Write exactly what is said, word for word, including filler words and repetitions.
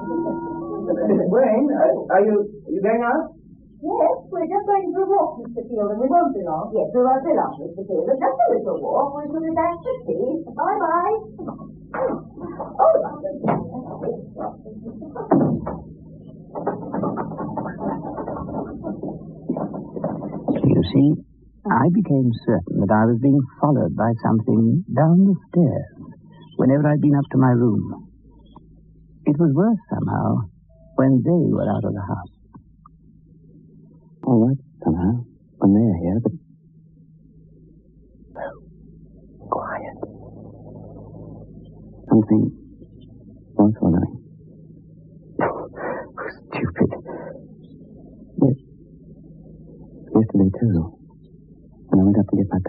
Miss Wayne, uh, are you are you going out? Yes, we're just going for a walk, Mister Field, and we won't be long. Yes, we won't be long, Mister Field. Just a little walk. We shall be back to tea. Bye-bye. Oh, You see, I became certain that I was being followed by something down the stairs whenever I'd been up to my room. It was worse somehow when they were out of the house. All right, somehow, when they're here, but... Oh, quiet. Something